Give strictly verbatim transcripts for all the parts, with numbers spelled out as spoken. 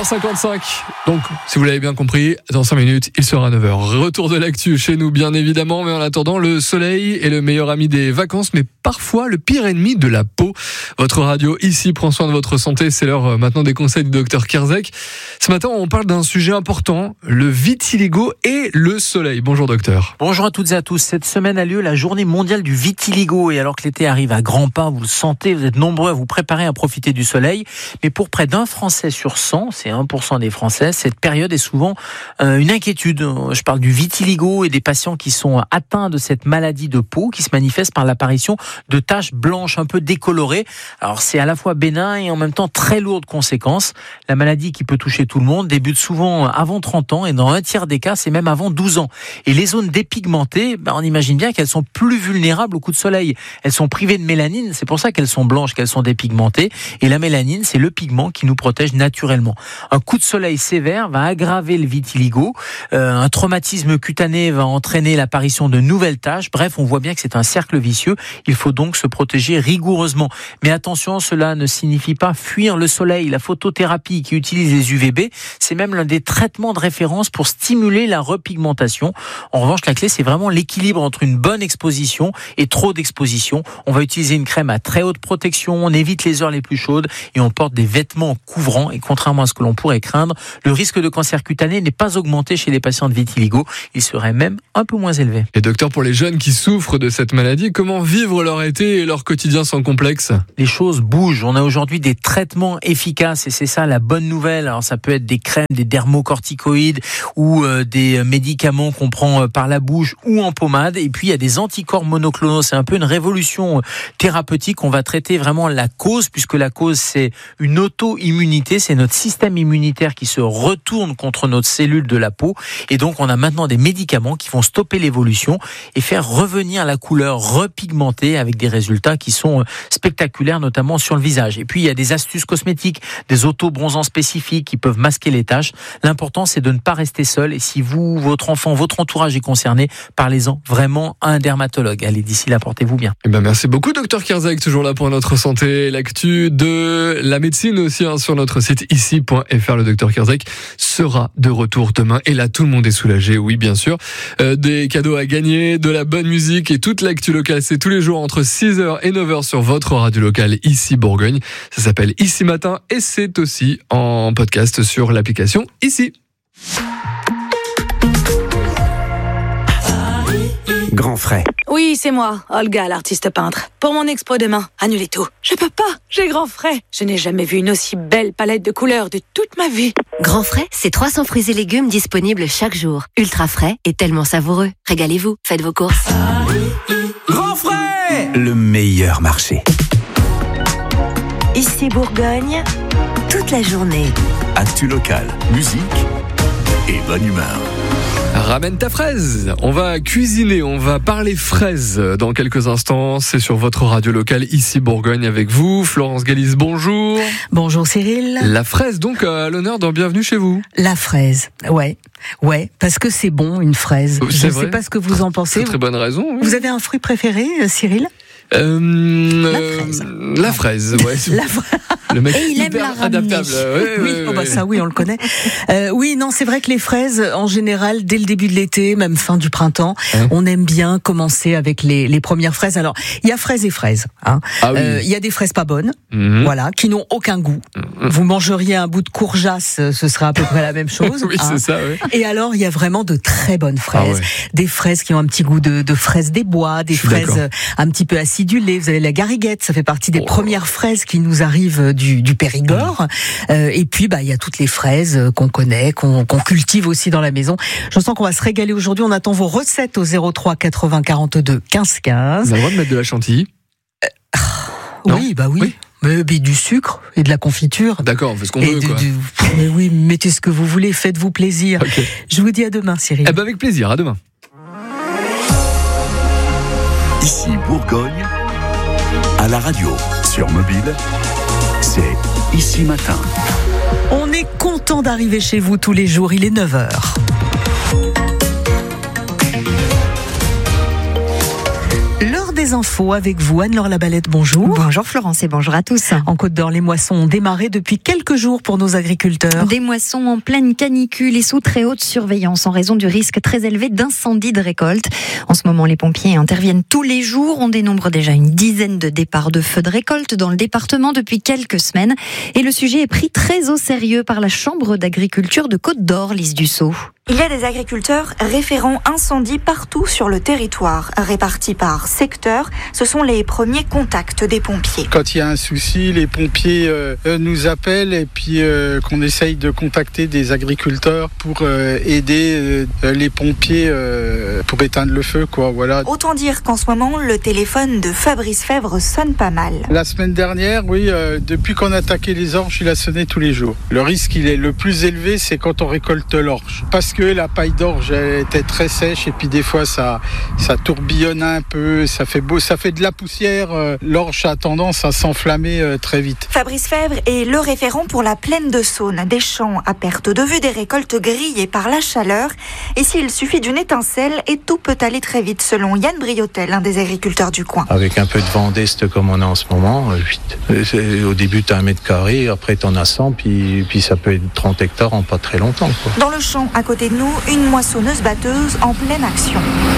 heures cinquante-cinq. Donc, si vous l'avez bien compris, dans cinq minutes, il sera neuf heures. Retour de l'actu chez nous, bien évidemment. Mais en attendant, le soleil est le meilleur ami des vacances, mais parfois le pire ennemi de la peau. Votre radio ici prend soin de votre santé. C'est l'heure maintenant des conseils du docteur Kierzek. Ce matin, on parle d'un sujet important, le vitiligo et le soleil. Bonjour docteur. Bonjour à toutes et à tous. Cette semaine a lieu la journée mondiale du vitiligo. Et alors que l'été arrive à grands pas, vous le sentez, vous êtes nombreux à vous préparer à profiter du soleil. Mais pour près d'un Français sur cent, c'est un pour cent des Français, cette période est souvent euh, une inquiétude. Je parle du vitiligo et des patients qui sont atteints de cette maladie de peau qui se manifeste par l'apparition de taches blanches un peu décolorées. Alors c'est à la fois bénin et en même temps très lourd de conséquences. La maladie qui peut toucher tout le monde débute souvent avant trente ans et dans un tiers des cas, c'est même avant douze ans. Et les zones dépigmentées, ben, on imagine bien qu'elles sont plus vulnérables au coup de soleil. Elles sont privées de mélanine, c'est pour ça qu'elles sont blanches, qu'elles sont dépigmentées. Et la mélanine, c'est le pigment qui nous protège naturellement. Un coup de soleil sévère va aggraver le vitiligo. Euh, un traumatisme cutané va entraîner l'apparition de nouvelles taches. Bref, on voit bien que c'est un cercle vicieux. Il faut donc se protéger rigoureusement. Mais attention, cela ne signifie pas fuir le soleil. La photothérapie qui utilise les U V B, c'est même l'un des traitements de référence pour stimuler la repigmentation. En revanche, la clé, c'est vraiment l'équilibre entre une bonne exposition et trop d'exposition. On va utiliser une crème à très haute protection, on évite les heures les plus chaudes et on porte des vêtements couvrants. Et contrairement à ce que l'on pourrait craindre, le risque de cancer cutané n'est pas augmenté chez les patients de vitiligo. Il serait même un peu moins élevé. Et docteur, pour les jeunes qui souffrent de cette maladie, comment vivre leur été et leur quotidien sans complexe ? Les choses bougent. On a aujourd'hui des traitements efficaces et c'est ça la bonne nouvelle. Alors ça peut être des crèmes, des dermocorticoïdes ou euh, des médicaments qu'on prend par la bouche ou en pommade. Et puis il y a des anticorps monoclonaux. C'est un peu une révolution thérapeutique. On va traiter vraiment la cause puisque la cause c'est une auto-immunité. C'est notre système immunitaire qui se retourne contre notre cellule de la peau. Et donc on a maintenant des médicaments qui vont stopper l'évolution et faire revenir la couleur repigmentée avec des résultats qui sont spectaculaires, notamment sur le visage. Et puis il y a des astuces cosmétiques, des auto-bronzants spécifiques qui peuvent masquer les taches. L'important c'est de ne pas rester seul et si vous, votre enfant, votre entourage est concerné, parlez-en vraiment à un dermatologue. Allez, d'ici là, portez-vous bien. Eh ben, merci beaucoup docteur Kierzek, toujours là pour notre santé, l'actu de la médecine aussi hein, sur notre site ici point f r. Le docteur Kierzek sera de retour demain et là tout le monde est soulagé, oui bien sûr. Euh, des cadeaux à gagner, de la bonne musique et toute l'actu locale, c'est tous les jours entre six heures et neuf heures sur votre radio locale ici Bourgogne. Ça s'appelle Ici Matin et c'est aussi en podcast sur l'application Ici. Grand frais. Oui, c'est moi, Olga, l'artiste peintre. Pour mon expo demain, annulez tout. Je peux pas, j'ai grand frais. Je n'ai jamais vu une aussi belle palette de couleurs de toute ma vie. Grand frais, c'est trois cents fruits et légumes disponibles chaque jour. Ultra frais et tellement savoureux. Régalez-vous, faites vos courses. Grand frais, le meilleur marché. Ici Bourgogne, toute la journée. Actu locale, musique et bonne humeur. Ramène ta fraise. On va cuisiner, on va parler fraises dans quelques instants. C'est sur votre radio locale ici Bourgogne avec vous. Florence Galis, bonjour. Bonjour Cyril. La fraise donc à l'honneur dans Bienvenue chez vous. La fraise, ouais. Ouais, parce que c'est bon une fraise. C'est Je ne vrai. sais pas ce que vous en pensez. Très, très bonne raison. Oui. Vous avez un fruit préféré, Cyril ? Euh, La euh, fraise. La fraise, ouais. La fraise. Le mec Et il aime hyper la ramener. adaptable. Ouais, oui, ouais, oh bah ouais. ça oui, on le connaît. Euh, oui, non, c'est vrai que les fraises, en général, dès le début de l'été, même fin du printemps, Ouais. on aime bien commencer avec les, les premières fraises. Alors, il y a fraises et fraises. Hein. Ah oui. Euh, il y a des fraises pas bonnes, Mhm. voilà, qui n'ont aucun goût. Vous mangeriez un bout de courgeasse, ce serait à peu près la même chose. Oui, hein. c'est ça, ouais. Et alors, il y a vraiment de très bonnes fraises. Ah ouais. Des fraises qui ont un petit goût de, de fraises des bois, des Je suis fraises d'accord. euh, un petit peu acidulées. Vous avez la gariguette, ça fait partie des Oh. premières fraises qui nous arrivent du, du Périgord. Euh, et puis, bah, il y a toutes les fraises euh, qu'on connaît, qu'on, qu'on cultive aussi dans la maison. Je sens qu'on va se régaler aujourd'hui. On attend vos recettes au zéro trois quatre-vingts quarante-deux quinze quinze. On a le droit de mettre de la chantilly. Non Oui, bah oui. Oui. Mais, mais du sucre et de la confiture. D'accord, on fait ce qu'on Et veut, du- quoi. du- mais oui, mettez ce que vous voulez, faites-vous plaisir. Ok. Je vous dis à demain, Cyril. Eh ben avec plaisir, à demain. Ici Bourgogne, à la radio, sur mobile, c'est Ici Matin. On est content d'arriver chez vous tous les jours, il est neuf heures. L'heure des des infos avec vous, Anne-Laure Labalette, bonjour. Bonjour Florence et bonjour à tous. En Côte d'Or, les moissons ont démarré depuis quelques jours pour nos agriculteurs. Des moissons en pleine canicule et sous très haute surveillance en raison du risque très élevé d'incendie de récolte. En ce moment, les pompiers interviennent tous les jours. On dénombre déjà une dizaine de départs de feux de récolte dans le département depuis quelques semaines. Et le sujet est pris très au sérieux par la Chambre d'agriculture de Côte d'Or, Lise Dussault. Il y a des agriculteurs référents incendie partout sur le territoire, répartis par secteur. Ce sont les premiers contacts des pompiers. Quand il y a un souci, les pompiers euh, nous appellent et puis euh, qu'on essaye de contacter des agriculteurs pour euh, aider euh, les pompiers euh, pour éteindre le feu, quoi. Voilà. Autant dire qu'en ce moment, le téléphone de Fabrice Fèvre sonne pas mal. La semaine dernière, oui, euh, depuis qu'on a attaqué les orges, il a sonné tous les jours. Le risque, il est le plus élevé, c'est quand on récolte l'orge. Parce que la paille d'orge était très sèche et puis des fois ça, ça tourbillonne un peu, ça fait beau, ça fait de la poussière. L'orge a tendance à s'enflammer très vite. Fabrice Fèvre est le référent pour la plaine de Saône, des champs à perte de vue, des récoltes grillées par la chaleur. Et s'il suffit d'une étincelle, et tout peut aller très vite, selon Yann Briotel, un des agriculteurs du coin. Avec un peu de vent d'est comme on a en ce moment, vite. Au début tu as un mètre carré, après tu en as cent, puis, puis ça peut être trente hectares en pas très longtemps, quoi. Dans le champ à côté de nous, une moissonneuse-batteuse en pleine action.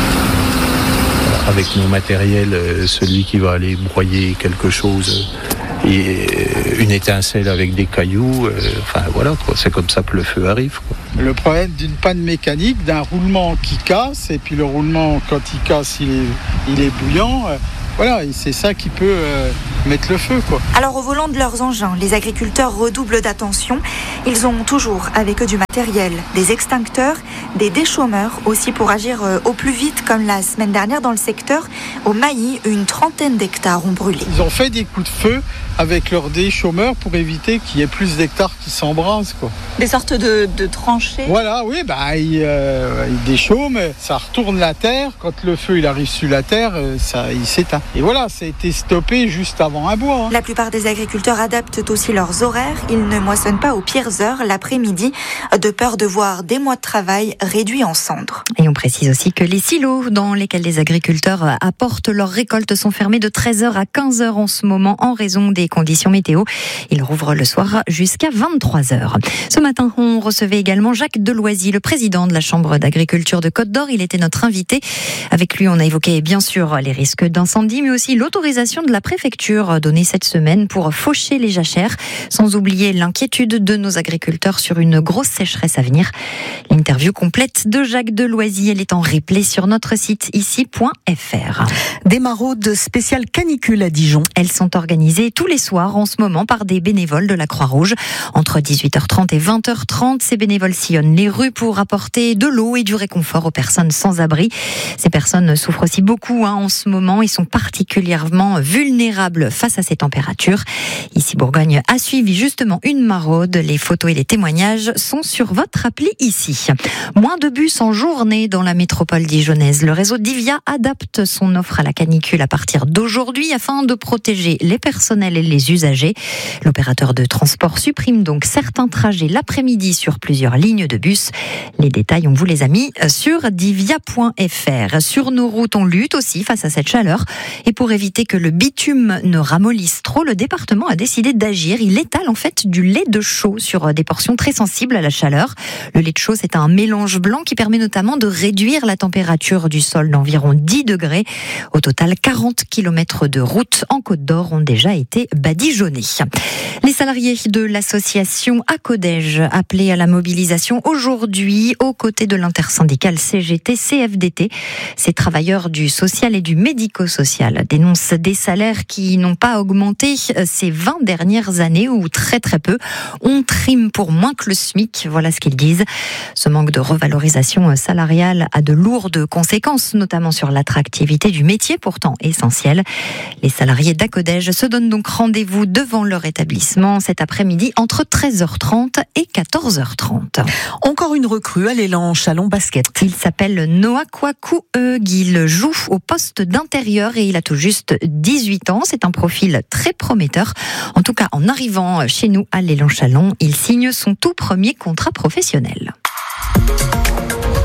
Avec nos matériels, celui qui va aller broyer quelque chose, et une étincelle avec des cailloux, enfin voilà, quoi. C'est comme ça que le feu arrive, quoi. Le problème d'une panne mécanique, d'un roulement qui casse, et puis le roulement, quand il casse, il est, il est bouillant. Voilà, et c'est ça qui peut euh, mettre le feu, quoi. Alors au volant de leurs engins, les agriculteurs redoublent d'attention. Ils ont toujours avec eux du matériel, des extincteurs, des déchômeurs aussi pour agir euh, au plus vite, comme la semaine dernière dans le secteur. Au Mailly, une trentaine d'hectares ont brûlé. Ils ont fait des coups de feu avec leurs déchômeurs pour éviter qu'il y ait plus d'hectares qui s'embrasent, quoi. Des sortes de, de tranchées. Voilà, oui, bah ils, euh, ils déchaument, ça retourne la terre. Quand le feu il arrive sur la terre, ça, il s'éteint. Et voilà, ça a été stoppé juste avant un bois. Hein. La plupart des agriculteurs adaptent aussi leurs horaires. Ils ne moissonnent pas aux pires heures l'après-midi, de peur de voir des mois de travail réduits en cendres. Et on précise aussi que les silos dans lesquels les agriculteurs apportent leurs récoltes sont fermés de treize heures à quinze heures en ce moment en raison des conditions météo. Ils rouvrent le soir jusqu'à vingt-trois heures. Ce matin, on recevait également Jacques Deloisy, le président de la Chambre d'agriculture de Côte d'Or. Il était notre invité. Avec lui, on a évoqué bien sûr les risques d'incendie, mais aussi l'autorisation de la préfecture donnée cette semaine pour faucher les jachères, sans oublier l'inquiétude de nos agriculteurs sur une grosse sécheresse à venir. L'interview complète de Jacques Deloisy, elle est en replay sur notre site ici point f r. Des maraudes spéciales canicules à Dijon. Elles sont organisées tous les soirs en ce moment par des bénévoles de la Croix-Rouge. Entre dix-huit heures trente et vingt heures trente, ces bénévoles sillonnent les rues pour apporter de l'eau et du réconfort aux personnes sans abri. Ces personnes souffrent aussi beaucoup hein, en ce moment. Ils sont particulièrement vulnérables face à ces températures. Ici, Bourgogne a suivi justement une maraude. Les photos et les témoignages sont sur votre appli ici. Moins de bus en journée dans la métropole dijonnaise. Le réseau Divia adapte son offre à la canicule à partir d'aujourd'hui afin de protéger les personnels et les usagers. L'opérateur de transport supprime donc certains trajets l'après-midi sur plusieurs lignes de bus. Les détails, on vous les a mis sur divia point f r. Sur nos routes, on lutte aussi face à cette chaleur. Et pour éviter que le bitume ne ramollisse trop, le département a décidé d'agir. Il étale en fait du lait de chaux sur des portions très sensibles à la chaleur. Le lait de chaux, c'est un mélange blanc qui permet notamment de réduire la température du sol d'environ dix degrés. Au total, quarante kilomètres de route en Côte d'Or ont déjà été badigeonnés. Les salariés de l'association Acodège appelés à la mobilisation aujourd'hui aux côtés de l'intersyndicale C G T C F D T. Ces travailleurs du social et du médico-social dénoncent des salaires qui n'ont pas augmenté ces vingt dernières années ou très très peu. On trime pour moins que le SMIC, voilà ce qu'ils disent. Ce manque de revalorisation salariale a de lourdes conséquences, notamment sur l'attractivité du métier pourtant essentiel. Les salariés d'Acodège se donnent donc rendez-vous devant leur établissement cet après-midi entre treize heures trente et quatorze heures trente. Encore une recrue à l'élan Chalon Basket. Il s'appelle Noah Kwaku Eug. Il joue au poste d'intérieur et il a tout juste dix-huit ans. C'est un profil très prometteur. En tout cas, en arrivant chez nous à l'élan Chalon, il signe son tout premier contrat professionnel.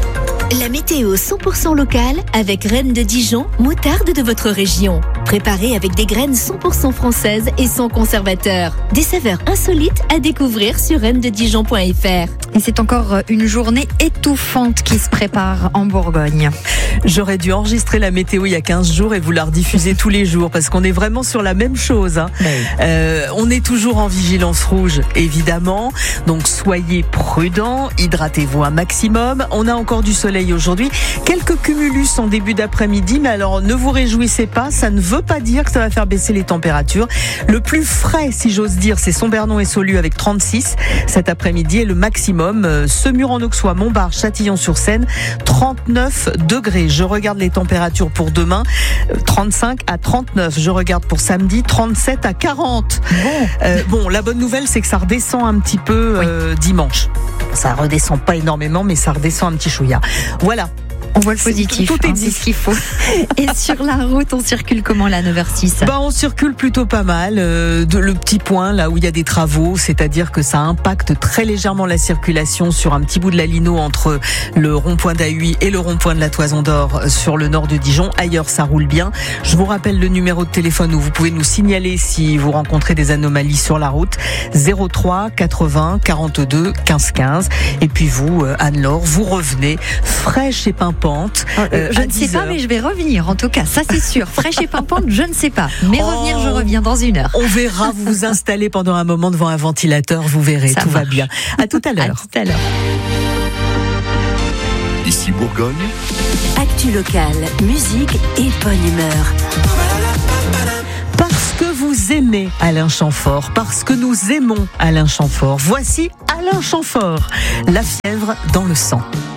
La météo cent pour cent locale avec Reine de Dijon, moutarde de votre région. Préparée avec des graines cent pour cent françaises et sans conservateur. Des saveurs insolites à découvrir sur reine de dijon point f r. Et c'est encore une journée étouffante qui se prépare en Bourgogne. J'aurais dû enregistrer la météo il y a quinze jours et vous la rediffuser tous les jours parce qu'on est vraiment sur la même chose. Hein. Oui. Euh, on est toujours en vigilance rouge, évidemment. Donc soyez prudents, hydratez-vous un maximum. On a encore du soleil aujourd'hui. Quelques cumulus en début d'après-midi, mais alors ne vous réjouissez pas, ça ne veut pas dire que ça va faire baisser les températures. Le plus frais, si j'ose dire, c'est Sombernon et Saulieu avec trente-six cet après-midi et le maximum, euh, Semur en Auxois, Montbard, Châtillon-sur-Seine, trente-neuf degrés. Je regarde les températures pour demain, trente-cinq à trente-neuf. Je regarde pour samedi, trente-sept à quarante. Bon, euh, bon la bonne nouvelle, c'est que ça redescend un petit peu euh, oui. dimanche. Ça redescend pas énormément, mais ça redescend un petit chouïa. Voilà. On voit le positif, tout, tout hein, est c'est ce qu'il faut. Et sur la route, on circule comment là, neuf heures six? Bah, on circule plutôt pas mal. Euh, de, le petit point là où il y a des travaux, c'est-à-dire que ça impacte très légèrement la circulation sur un petit bout de la Lino entre le rond-point d'Ahuy et le rond-point de la Toison d'Or sur le nord de Dijon. Ailleurs, ça roule bien. Je vous rappelle le numéro de téléphone où vous pouvez nous signaler si vous rencontrez des anomalies sur la route. zéro trois quatre-vingts quarante-deux quinze quinze. Et puis vous, Anne-Laure, vous revenez fraîche et pimpante. Euh, je ne sais pas, mais je vais revenir. En tout cas, ça c'est sûr. Fraîche et pimpante, je ne sais pas. Mais oh, revenir, je reviens dans une heure. On verra. Vous vous installez pendant un moment devant un ventilateur. Vous verrez, ça tout marche. Va bien. À tout à l'heure. À tout à l'heure. Ici Bourgogne. Actu locale, musique et bonne humeur. Parce que vous aimez Alain Chamfort, parce que nous aimons Alain Chamfort. Voici Alain Chamfort, La fièvre dans le sang.